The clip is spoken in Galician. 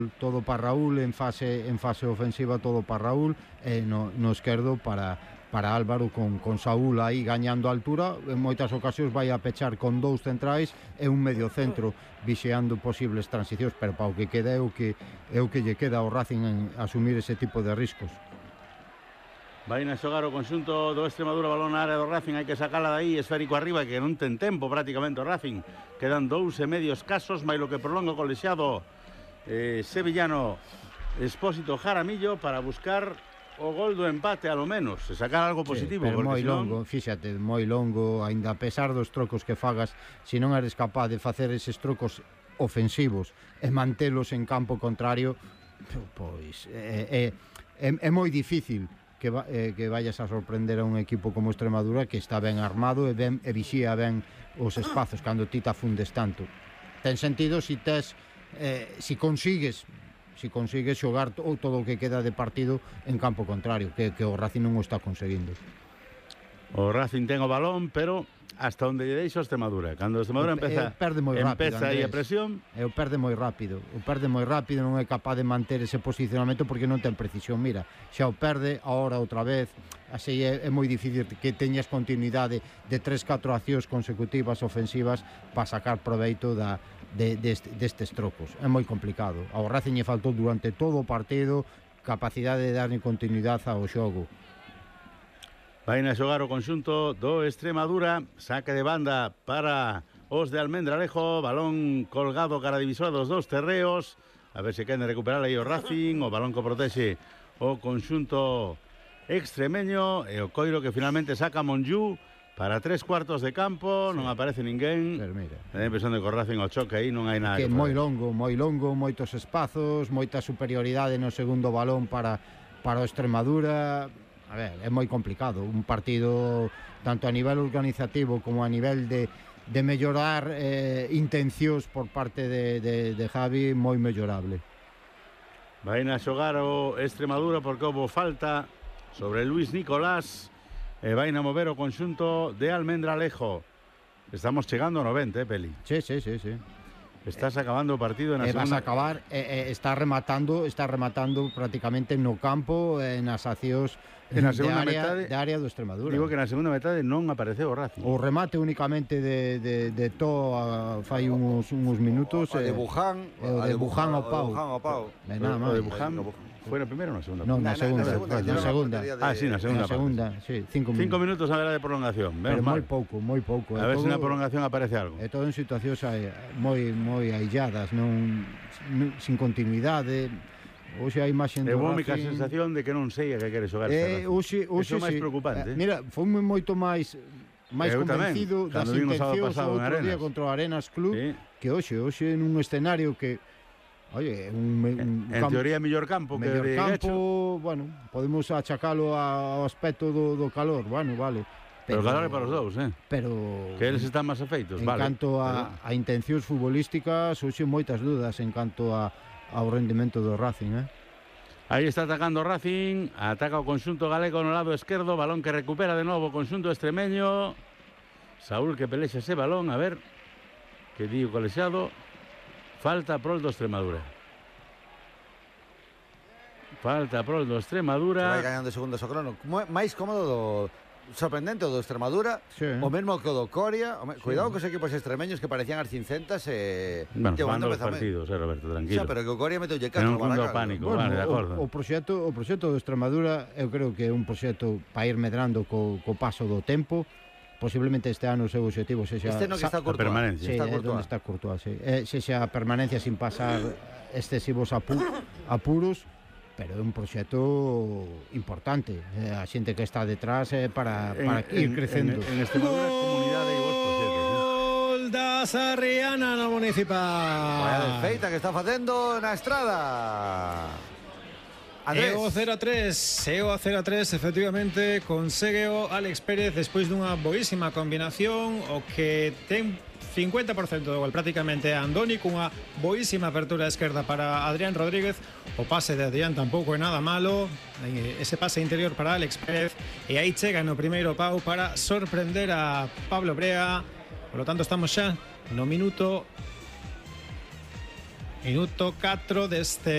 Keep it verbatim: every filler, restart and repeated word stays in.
todo para Raúl en fase en fase ofensiva, todo para Raúl, e no, no esquerdo para para Álvaro con, con Saúl aí gañando a altura. En moitas ocasións vai a pechar con dous centrais e un medio centro vixeando posibles transicións, pero para o que queda é o que é o que lle queda ao Racing en asumir ese tipo de riscos. Vai a xogar o conxunto do Extremadura, balón na área do Racing, hai que sacala de aí, esférico arriba, que non ten tempo prácticamente o Racing. Quedan dous e medios casos, máis lo que prolonga o colexiado eh, sevillano Expósito Jaramillo para buscar o gol do empate, a lo menos, se sacar algo positivo. Sí, pero moi senón... longo, fíxate, moi longo, aínda a pesar dos trocos que fagas, se non eres capaz de facer eses trocos ofensivos e mantelos en campo contrario, pois é, é, é, é moi difícil que, va, eh, que vayas a sorprender a un equipo como Extremadura, que está ben armado e, ben, e vixía ben os espazos cando ti te afundes tanto. Ten sentido si tes eh, si consigues si consigues xogar todo, todo o que queda de partido en campo contrario, que, que o Racing non o está conseguindo. O Racing ten o balón, pero hasta onde lle deixa o Extremadura. Cando o Extremadura empeza, e perde moi rápido, empeza aí a presión, e o perde moi rápido, o perde moi rápido, non é capaz de manter ese posicionamento porque non ten precisión. Mira, xa o perde, ahora outra vez, así é, é moi difícil que teñas continuidade de tres catro accións consecutivas ofensivas para sacar proveito da De, deste, destes trocos. É moi complicado. Ao Racing lle faltou durante todo o partido capacidade de darlle continuidade ao xogo. Vai a xogar o conxunto do Extremadura, saque de banda para os de Almendralejo, balón colgado cara divisora dos dous terreos, a ver se queren recuperar aí o Racing, o balón que protexe o conxunto extremeño, e o coiro que finalmente saca Monjú para tres cuartos de campo, non aparece ninguén. Pero mira, a impresión de que o Racing o choque aí non hai nada que, que moi longo, moi longo, moitos espazos, moita superioridade no segundo balón para, para o Extremadura. A ver, é moi complicado, un partido tanto a nivel organizativo como a nivel de, de mellorar eh, intencións por parte de, de, de Javi, moi mellorable. Vai a xogar o Extremadura porque houve falta sobre Luis Nicolás. E vai a mover o conxunto de Almendralejo. Estamos chegando ao noventa, eh, Peli? Sí, sí, sí, sí. Estás acabando o partido na e segunda... vas a acabar, e, e está rematando está rematando prácticamente no campo, e nas accións en a segunda de área, metade, de área do Extremadura. Digo que na segunda metade non apareceu o Racing. O remate únicamente de, de, de To a, fai uns, uns minutos. O de Buján, o de Buján ao pau. O Pau. O de Buján foi na primeira ou na segunda? No, na, na segunda. Na segunda. Na segunda. Ah, sí, na segunda. Na segunda, sí, cinco minutos. Cinco minutos a ver de prolongación. Pero moi pouco, moi pouco. A ver se na prolongación aparece algo. É todo en situacións moi moi ailladas, non sin continuidade. Hoxe a imaxe do Racing... É a única Racing... sensación de que non sei a que quere xogar este Racing. Hoxe, hoxe, Eso é máis sí. preocupante. Eh, mira, foi moito máis máis Eu convencido tamén, das intencións o outro día contra o Arenas Club, sí, que hoxe, hoxe nun escenario que oye, un, un en campo, teoría mellor campo que mellor de campo, Guecho. Bueno, podemos achacalo ao aspecto do, do calor, bueno, vale. Pero, pero calor é para os dous, eh? Pero que eles están máis afeitos, en vale. En canto a, a intencións futbolísticas, hoxe moitas dudas en canto a, ao rendimento do Racing, eh? Aí está atacando o Racing, ataca o conxunto galego no lado esquerdo, balón que recupera de novo o conxunto extremeño. Saúl que pelexa ese balón, a ver que di o colexiado. Falta prol do Extremadura. Falta prol do Extremadura. Vai gañando segundos o crono. Máis cómodo do... sorprendente o do Extremadura, sí, o mesmo que o do Coria. Sí. Cuidado cos equipos extremeños que parecían arcincentas e... Bueno, jugando os partidos, eh, Roberto, tranquilo. Xa, pero que o Coria meteu lle catro no Baracal. Pánico, bueno, vale, de acordo. O, o, proxecto, o proxecto do Extremadura eu creo que é un proxecto para ir medrando co, co paso do tempo. Posiblemente este ano o seu objetivo sexa... Este no que está Courtois. A permanencia. Sí, está é onde está Courtois, sí. Eh, sexa a permanencia sin pasar excesivos apu apuros, pero é un proxecto importante. Eh, a xente que está detrás é eh, para, para en, ir crecendo. En, en, en Extremadura, comunidade e vos proxectos. Gol da Sarriana no Municipal. Vaya desfeita que está facendo na Estrada. E o cero a tres, e o cero a tres efectivamente consegue o Alex Pérez despois dunha boísima combinación, o que ten cincuenta por cento do gol prácticamente a Andoni, cunha boísima apertura esquerda para Adrián Rodríguez. O pase de Adrián tampouco é nada malo, ese pase interior para Alex Pérez, e aí chega no primeiro pau para sorprender a Pablo Brea. Por lo tanto estamos xa no minuto minuto catro deste